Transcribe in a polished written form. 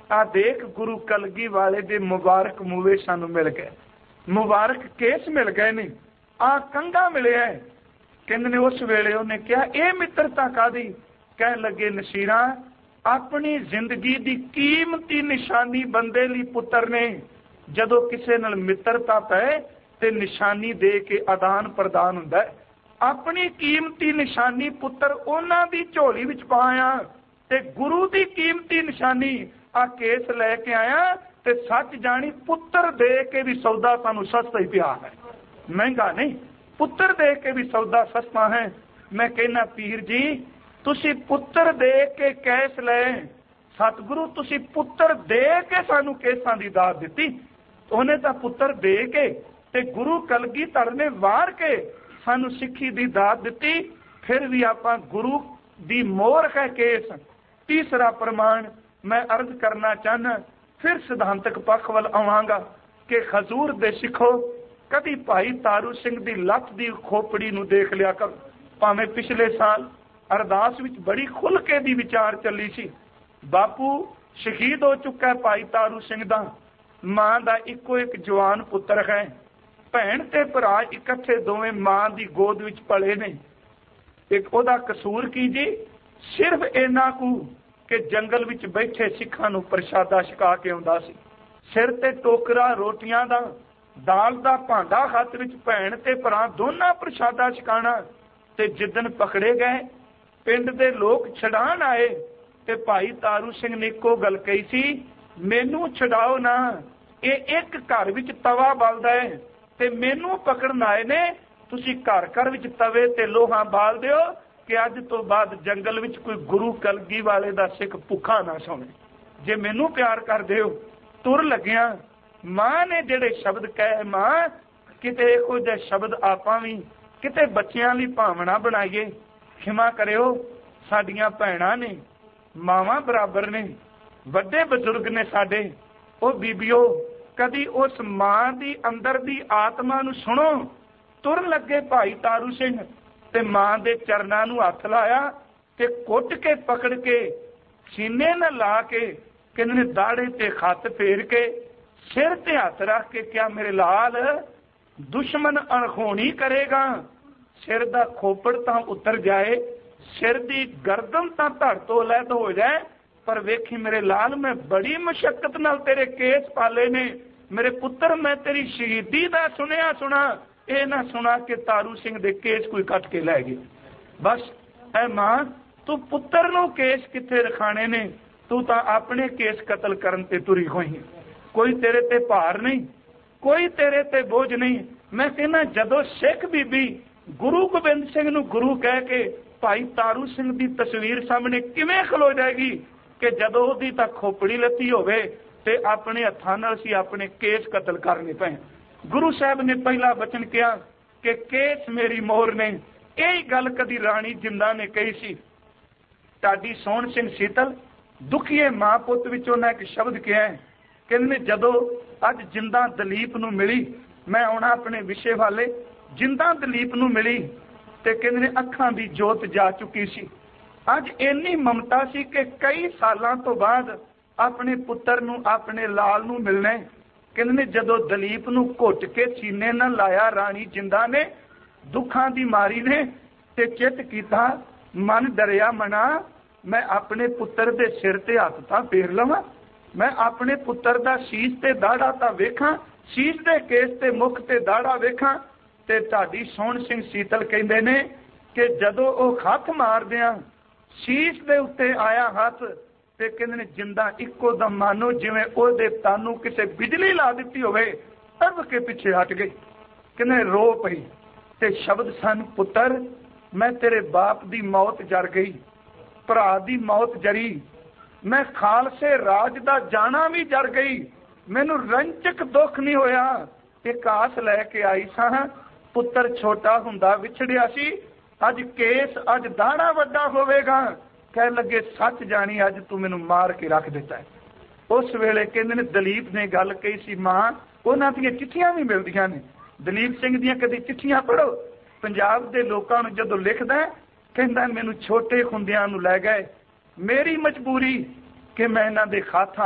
आ देख गुरु कलगी वाले दे मुबारक मूवे सानू मिल गए, मुबारक केस मिल गए ने, आ कंघा मिले है। कहंदे ने उस वेले उन्हें कहा यह मित्रता कादी? कह लगे नसीरा अपनी जिंदगी दी कीमती निशानी बंदे ली पुत्र ने जदों किसे नाल मित्रता पै ते निशानी दे के आदान प्रदान हुंदा है। अपनी कीमती निशानी पुत्र उन्हां दी झोली विच पाया ते गुरु दी कीमती निशानी आ केस लैके आया ते सच जानी पुत्र दे के भी सौदा सानू सस्ता ही पिया है, महंगा नहीं। पुत्र दे के भी सौदा सस्ता है। मैं कहना पीर जी तुसी पुत्र दे के कैस ले, सतगुरु तुसी पुत्र दे के सानू केसां दी दात दिती। उन्हें तो पुत्र दे के ते गुरु कलगीधर ने वार के सानू सिक्खी दी दात दिती, फिर भी आपां गुरु दी मोहर है केस। तीसरा प्रमाण मैं अर्ज करना चाहना, फिर सिद्धांतक पक्ष वल आवांगा कि हजूर दे सिखो कदी भाई तारू सिंह दी लत दी खोपड़ी नू देख लिया करो। भावें पिछले साल अरदास विच बड़ी खुल के दी विचार चली सी। बापू शहीद हो चुका है भाई तारू सिंह दा, मां दा इको एक जवान पुत्र है, भैन ते भरा इकट्ठे दोवें मां दी गोद विच पले ने। एक ओदा कसूर की जी? सिर्फ इन्ना कू कि जंगल विच बैठे सिखां नू प्रशादा छका के आउंदा सी, सिर ते टोकरा रोटियां दा, दाल दा भांडा हत्थ विच, भैन ते भरा दोनों प्रशादा छकाना। ते जिदन पकड़े गए पिंड दे लोग छड़ान आए ते भाई तारू सिंह ने इको गल कही सी, मैनू छड़ाओ ना, ये एक घर विच तवा बलदा है ते मैनू पकड़न आए ने, तुसी घर घर विच तवे ते लोहा बाल दिओ कि अज तो बाद जंगल विच कोई गुरु कलगी वाले दा सिख भुखा ना सोवे। जे मैनू प्यार कर दिओ। तुर लग्या मां ने जेड़े शब्द कहे, मां किते इहो जिहे शब्द आपां भी किते बच्चियां लई भावना बनाईए। खिमा करिओ साडियां भैणां ने, मावां बराबर ने, वड्डे बजुर्ग ने साडे, ओ बीबियो कदी उस मां दी अंदर दी आत्मा नू सुनो। तुर लगे भाई तारू सिंह ते मां दे चरनां नू हथ लाया ते कुट के पकड़ के सीने न ला के कहने दाड़े ते खत फेर के सिर ते हथ रख के क्या मेरे लाल दुश्मन अणखोनी करेगा? सिर दा खोपड़ तां उतर जाए, सिर दी गर्दन तां धड़ तो अलग हो जाए, पर वेखी मेरे लाल मैं बड़ी मशक्कत नाल तेरे केस पाले ने। मेरे पुत्र मैं तेरी शहीदी दा सुनिया सुना, ये ना सुना कि तारू सिंह दे केस कोई कट के लै गए। बस ऐ मां तू पुत्र नू केस किथे रखाने ने, तू तां अपने केस कतल करन ते तुरी होई। कोई तेरे ते भार नहीं, कोई तेरे ते बोझ नहीं। मैं कहना जदों सिख बीबी गुरु गोबिंद सिंह नू गुरु कह के भाई तारू सिंह दी तस्वीर सामने किवें खलो जाएगी कि जदों ओदी तां खोपड़ी लती होवे ते अपने हत्थां नाल सी अपने केस कतल करने पे। गुरु साहब ने पहला वचन किया कि केस मेरी मोहर ने। यही गल कदी राणी जिंदा ने कही सी। ढाडी सोहण सिंह सीतल दुखीए मां पुत विच उन्हें एक शब्द कहा है, कहने जदों अज जिंदा दलीप नू मिली, मैं आउणा अपने विषय वाले, जिंदा दलीप नू मिली ते कहने अखां दी जोत जा चुकी सी। अज इन्नी ममता सी कि कई सालों तो बाद अपने पुत्र नू अपने लाल नू मिलना। कहने जदों दलीप नू घुट के सीने न लाया राणी जिंदा ने दुखां दी मारी ने ते चित कीता मन डरिया मना, मैं अपने पुत्र दे सिर ते हथ तां फेर लवां, मैं अपने पुत्र दा शीश ते दाड़ा तां वेखां, शीश दे केस ते मुख ते दाड़ा वेखां। ते ढाडी सोहण सिंह सीतल कहंदे ने कि जदों ओह हथ मारदियां शीश दे उत्ते आया हथ ते कहंदे ने जिंदा इक्को दम मानो जिवें ओहदे तानू किसे बिजली ला दित्ती होवे, तब के पीछे हट गई। कहंदे रो पई ते शब्द सन, पुत्र मैं तेरे बाप दी मौत जर गई, भरा दी मौत जरी, मैं खालसे राज दा जाना भी जर गई, मैनू रंचक दुख नहीं होया। एक आस लैके आई सां, पुत्र छोटा हुंदा विछड़िया सी, अज केस अज दाड़ा वड्डा होवेगा। कह लगे सच जानी अज तू मैनू मार के रख दिता है। उस वेले कहंदे ने दलीप ने गल कही सी, मां उन्हां दी चिट्ठियां भी मिलदियां ने, दलीप सिंह दी कदी चिट्ठियां पढ़ो। पंजाब दे लोकां नूं जदों लिखदा कहंदा मैनू छोटे हुंदियां नूं लै गए, मेरी मजबूरी कि मैं इन्हां दे खातां